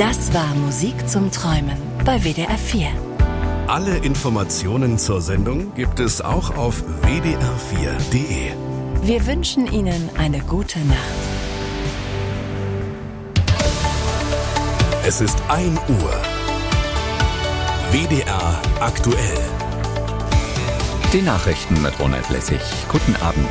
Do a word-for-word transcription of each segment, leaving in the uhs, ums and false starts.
Das war Musik zum Träumen bei W D R vier. Alle Informationen zur Sendung gibt es auch auf w d r vier punkt d e. Wir wünschen Ihnen eine gute Nacht. Es ist ein Uhr. W D R aktuell. Die Nachrichten mit Ronald Lessig. Guten Abend.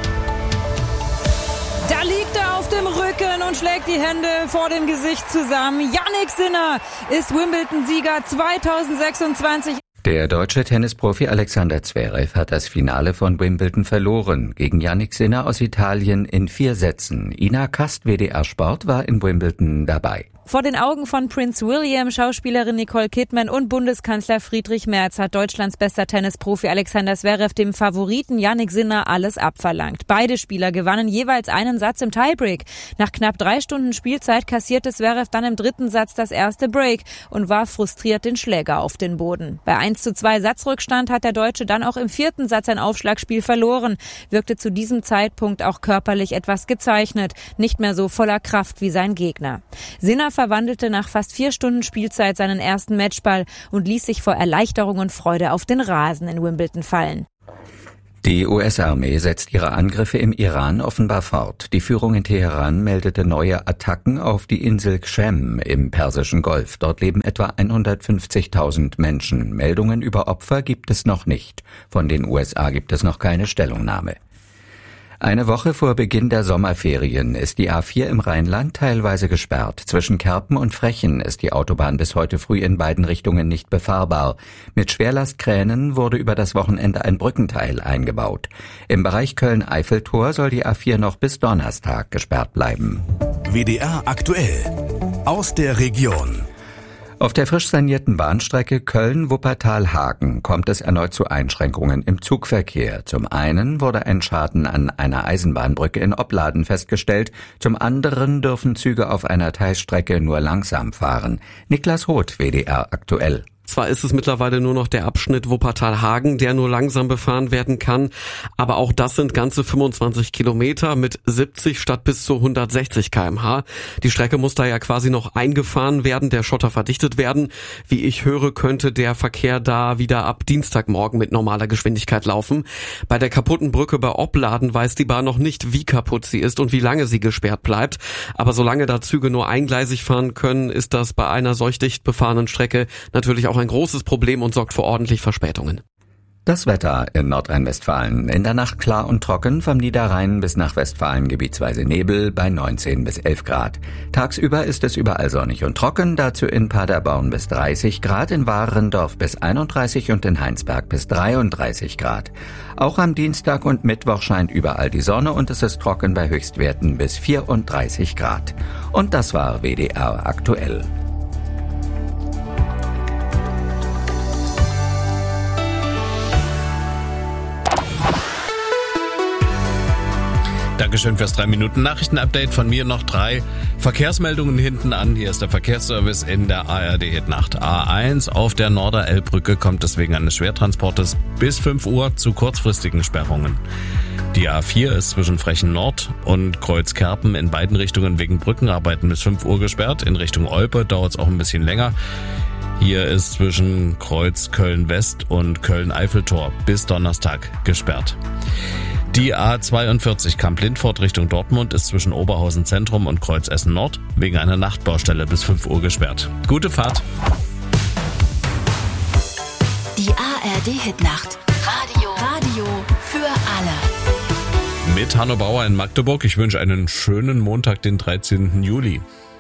Da liegt er auf dem Rücken und schlägt die Hände vor dem Gesicht zusammen. Jannik Sinner ist Wimbledon-Sieger zweitausendsechsundzwanzig. Der deutsche Tennisprofi Alexander Zverev hat das Finale von Wimbledon verloren. Gegen Jannik Sinner aus Italien in vier Sätzen. Ina Kast, W D R Sport, war in Wimbledon dabei. Vor den Augen von Prince William, Schauspielerin Nicole Kidman und Bundeskanzler Friedrich Merz hat Deutschlands bester Tennisprofi Alexander Zverev dem Favoriten Jannik Sinner alles abverlangt. Beide Spieler gewannen jeweils einen Satz im Tiebreak. Nach knapp drei Stunden Spielzeit kassierte Zverev dann im dritten Satz das erste Break und warf frustriert den Schläger auf den Boden. Bei eins zu zwei Satzrückstand hat der Deutsche dann auch im vierten Satz ein Aufschlagspiel verloren, wirkte zu diesem Zeitpunkt auch körperlich etwas gezeichnet, nicht mehr so voller Kraft wie sein Gegner. Sinner verwandelte nach fast vier Stunden Spielzeit seinen ersten Matchball und ließ sich vor Erleichterung und Freude auf den Rasen in Wimbledon fallen. Die U S-Armee setzt ihre Angriffe im Iran offenbar fort. Die Führung in Teheran meldete neue Attacken auf die Insel Qem im Persischen Golf. Dort leben etwa hundertfünfzigtausend Menschen. Meldungen über Opfer gibt es noch nicht. Von den U S A gibt es noch keine Stellungnahme. Eine Woche vor Beginn der Sommerferien ist die A vier im Rheinland teilweise gesperrt. Zwischen Kerpen und Frechen ist die Autobahn bis heute früh in beiden Richtungen nicht befahrbar. Mit Schwerlastkränen wurde über das Wochenende ein Brückenteil eingebaut. Im Bereich Köln-Eiffeltor soll die A vier noch bis Donnerstag gesperrt bleiben. W D R aktuell. Aus der Region. Auf der frisch sanierten Bahnstrecke Köln-Wuppertal-Hagen kommt es erneut zu Einschränkungen im Zugverkehr. Zum einen wurde ein Schaden an einer Eisenbahnbrücke in Opladen festgestellt, zum anderen dürfen Züge auf einer Teilstrecke nur langsam fahren. Niklas Roth, W D R aktuell. Zwar ist es mittlerweile nur noch der Abschnitt Wuppertal-Hagen, der nur langsam befahren werden kann, aber auch das sind ganze fünfundzwanzig Kilometer mit siebzig statt bis zu hundertsechzig Kilometer pro Stunde. Die Strecke muss da ja quasi noch eingefahren werden, der Schotter verdichtet werden. Wie ich höre, könnte der Verkehr da wieder ab Dienstagmorgen mit normaler Geschwindigkeit laufen. Bei der kaputten Brücke bei Opladen weiß die Bahn noch nicht, wie kaputt sie ist und wie lange sie gesperrt bleibt. Aber solange da Züge nur eingleisig fahren können, ist das bei einer solch dicht befahrenen Strecke natürlich auch ein großes Problem und sorgt für ordentlich Verspätungen. Das Wetter in Nordrhein-Westfalen. In der Nacht klar und trocken, vom Niederrhein bis nach Westfalen gebietsweise Nebel bei neunzehn bis elf Grad. Tagsüber ist es überall sonnig und trocken, dazu in Paderborn bis dreißig Grad, in Warendorf bis einunddreißig und in Heinsberg bis dreiunddreißig Grad. Auch am Dienstag und Mittwoch scheint überall die Sonne und es ist trocken bei Höchstwerten bis vierunddreißig Grad. Und das war W D R aktuell. Dankeschön fürs drei Minuten Nachrichtenupdate. Von mir noch drei Verkehrsmeldungen hinten an. Hier ist der Verkehrsservice in der A R D Hit Nacht. A eins auf der Norderelbbrücke kommt es wegen eines Schwertransportes bis fünf Uhr zu kurzfristigen Sperrungen. Die A vier ist zwischen Frechen Nord und Kreuzkerpen in beiden Richtungen wegen Brückenarbeiten bis fünf Uhr gesperrt. In Richtung Olpe dauert es auch ein bisschen länger. Hier ist zwischen Kreuz Köln-West und Köln-Eiffeltor bis Donnerstag gesperrt. Die A zweiundvierzig Kamp-Lindfort Richtung Dortmund ist zwischen Oberhausen Zentrum und Kreuz Essen Nord wegen einer Nachtbaustelle bis fünf Uhr gesperrt. Gute Fahrt! Die A R D Hit Nacht. Radio. Radio für alle. Mit Hanno Bauer in Magdeburg. Ich wünsche einen schönen Montag, den dreizehnten Juli.